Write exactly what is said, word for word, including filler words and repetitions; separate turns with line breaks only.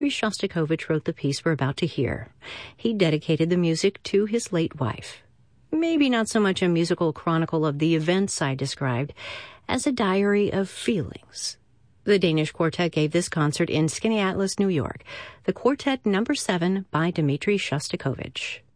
Shostakovich wrote the piece we're about to hear. He dedicated the music to his late wife. Maybe not so much a musical chronicle of the events I described as a diary of feelings. The Danish Quartet gave this concert in Skaneateles, New York. The Quartet Number seven by Dmitri Shostakovich.